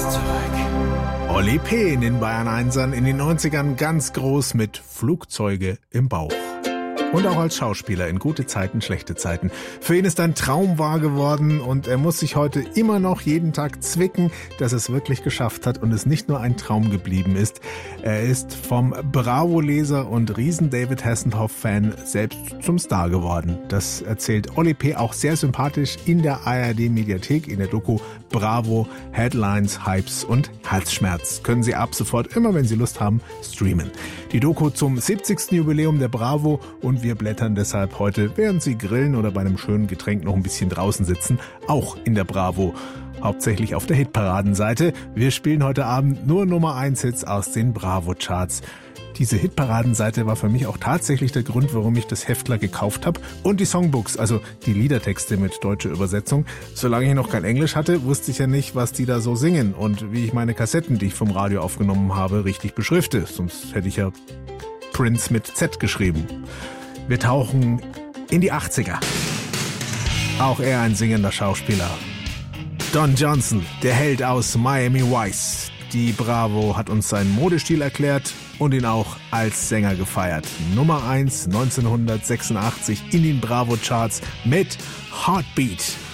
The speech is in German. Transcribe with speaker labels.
Speaker 1: Oli P. in den Bayern 1ern in den 90ern ganz groß mit Flugzeuge im Bauch. Und auch als Schauspieler in gute Zeiten, schlechte Zeiten. Für ihn ist ein Traum wahr geworden und er muss sich heute immer noch jeden Tag zwicken, dass er es wirklich geschafft hat und es nicht nur ein Traum geblieben ist. Er ist vom Bravo-Leser und Riesen-David Hasselhoff-Fan selbst zum Star geworden. Das erzählt Oli P. auch sehr sympathisch in der ARD-Mediathek in der Doku Bravo, Headlines, Hypes und Halsschmerz. Können Sie ab sofort, immer wenn Sie Lust haben, streamen. Die Doku zum 70. Jubiläum der Bravo und wir blättern deshalb heute, während Sie grillen oder bei einem schönen Getränk noch ein bisschen draußen sitzen, auch in der Bravo. Hauptsächlich auf der Hitparadenseite. Wir spielen heute Abend nur Nummer 1 Hits aus den Bravo-Charts. Diese Hitparadenseite war für mich auch tatsächlich der Grund, warum ich das Heftler gekauft habe. Und die Songbooks, also die Liedertexte mit deutscher Übersetzung. Solange ich noch kein Englisch hatte, wusste ich ja nicht, was die da so singen und wie ich meine Kassetten, die ich vom Radio aufgenommen habe, richtig beschrifte. Sonst hätte ich ja Prince mit Z geschrieben. Wir tauchen in die 80er. Auch er ein singender Schauspieler. Don Johnson, der Held aus Miami Vice. Die Bravo hat uns seinen Modestil erklärt und ihn auch als Sänger gefeiert. Nummer 1 1986 in den Bravo-Charts mit Heartbeat.